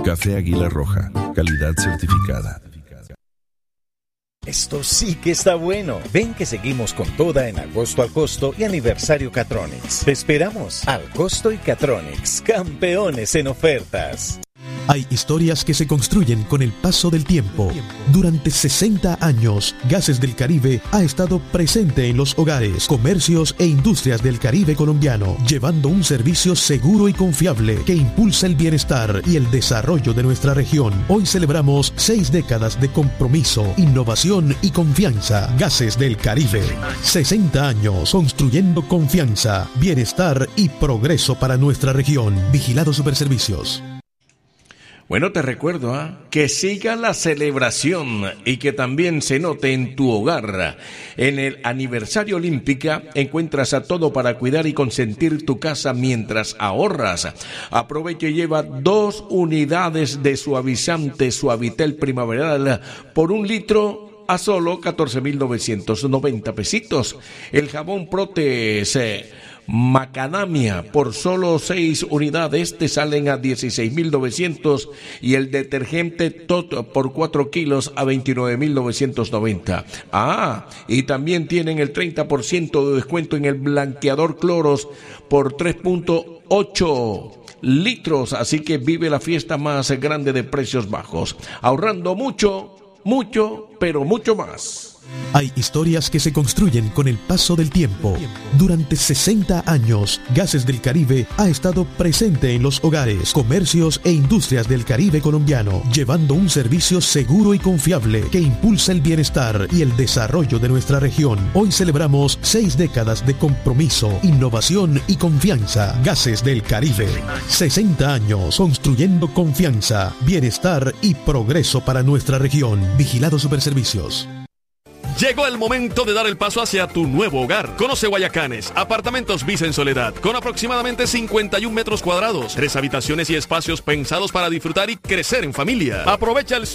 Café Águila Roja, calidad certificada. Esto sí que está bueno. Ven que seguimos con toda en Agosto al Costo y Aniversario Catronics. Te esperamos. Al Costo y Catronics, campeones en ofertas. Hay historias que se construyen con el paso del tiempo. Durante 60 años, Gases del Caribe ha estado presente en los hogares, comercios e industrias del Caribe colombiano, llevando un servicio seguro y confiable que impulsa el bienestar y el desarrollo de nuestra región. Hoy celebramos 6 décadas de compromiso, innovación y confianza. Gases del Caribe. 60 años construyendo confianza, bienestar y progreso para nuestra región. Vigilado Superservicios. Bueno, te recuerdo que siga la celebración y que también se note en tu hogar. En el aniversario Olímpica encuentras a todo para cuidar y consentir tu casa mientras ahorras. Aprovecha y lleva 2 unidades de suavizante Suavitel primaveral por 1 litro a solo 14,990 pesitos. El jabón Protes Macadamia por solo 6 unidades te salen a 16,900 y el detergente Tot por 4 kilos a 29,990. Y también tienen el 30% de descuento en el blanqueador Cloros por 3.8 litros, así que vive la fiesta más grande de precios bajos, ahorrando mucho, pero mucho más. Hay historias que se construyen con el paso del tiempo. Durante 60 años, Gases del Caribe ha estado presente en los hogares, comercios e industrias del Caribe colombiano, llevando un servicio seguro y confiable que impulsa el bienestar y el desarrollo de nuestra región. Hoy celebramos 6 décadas de compromiso, innovación y confianza. Gases del Caribe. 60 años construyendo confianza, bienestar y progreso para nuestra región. Vigilado Superservicios. Llegó el momento de dar el paso hacia tu nuevo hogar. Conoce Guayacanes, apartamentos Visa en Soledad, con aproximadamente 51 metros cuadrados, 3 habitaciones y espacios pensados para disfrutar y crecer en familia. Aprovecha el